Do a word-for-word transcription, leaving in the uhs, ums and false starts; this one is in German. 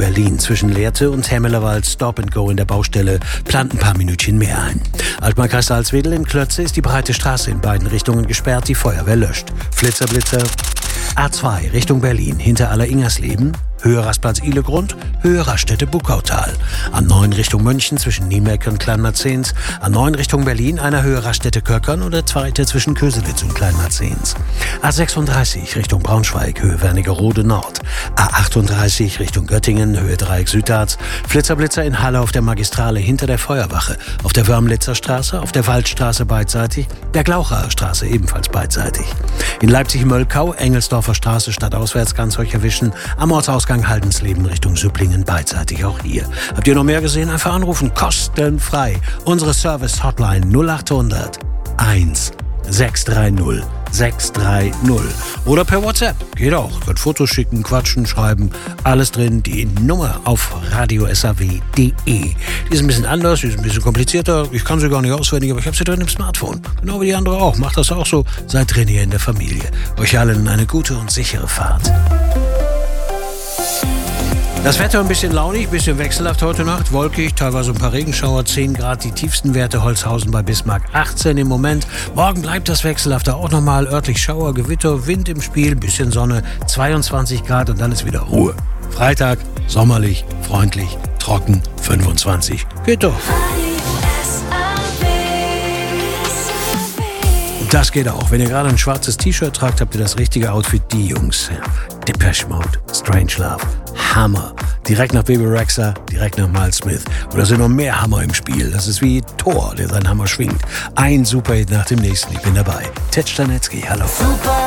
Berlin. Zwischen Lehrte und Hemmelerwald Stop and Go in der Baustelle plant ein paar Minütchen mehr ein. Altmarkreis Salzwedel in Klötze ist die breite Straße in beiden Richtungen gesperrt, die Feuerwehr löscht. Flitzer, Blitzer. A zwei Richtung Berlin, hinter Aller-Ingersleben. Höhe Rastplatz Ihlegrund, Höhe Raststätte Buckautal. A neun Richtung München zwischen Niemeck und Kleinmarzens. A neun Richtung Berlin, einer Höhe Raststätte Köckern und der zweite zwischen Köselitz und Kleinmarzens. A sechsunddreißig Richtung Braunschweig, Höhe Wernigerode Nord. A achtunddreißig Richtung Göttingen, Höhe Dreieck Südarzt. Flitzer-Blitzer in Halle auf der Magistrale hinter der Feuerwache. Auf der Wörmlitzer Straße, auf der Waldstraße beidseitig, der Glauchaer Straße ebenfalls beidseitig. In Leipzig-Möllkau, Engelsdorfer Straße stadtauswärts ganz euch erwischen. Am Ortsausgang Haldensleben Richtung Süpplingen beidseitig auch hier. Habt ihr noch mehr gesehen? Einfach anrufen, kostenfrei. Unsere Service-Hotline null achthundert eins sechs drei null sechs drei null. Oder per WhatsApp. Geht auch. Könnt Fotos schicken, quatschen, schreiben. Alles drin. Die Nummer auf radio s a w punkt d e. Die ist ein bisschen anders, die ist ein bisschen komplizierter. Ich kann sie gar nicht auswendig, aber ich habe sie drin im Smartphone. Genau wie die andere auch. Macht das auch so. Seid drin hier in der Familie. Euch allen eine gute und sichere Fahrt. Das Wetter ein bisschen launig, ein bisschen wechselhaft heute Nacht, wolkig, teilweise ein paar Regenschauer, zehn Grad, die tiefsten Werte Holzhausen bei Bismarck achtzehn im Moment. Morgen bleibt das wechselhafter auch nochmal, örtlich Schauer, Gewitter, Wind im Spiel, bisschen Sonne, zweiundzwanzig Grad und dann ist wieder Ruhe. Freitag, sommerlich, freundlich, trocken, fünfundzwanzig. Geht doch. Das geht auch. Wenn ihr gerade ein schwarzes T-Shirt tragt, habt ihr das richtige Outfit. Die Jungs. Depeche Mode, Strangelove, Hammer. Direkt nach Bebe Rexha, direkt nach Miles Smith. Und da sind noch mehr Hammer im Spiel. Das ist wie Thor, der seinen Hammer schwingt. Ein Superhit nach dem nächsten. Ich bin dabei. Ted Stanetzky, hallo. Super.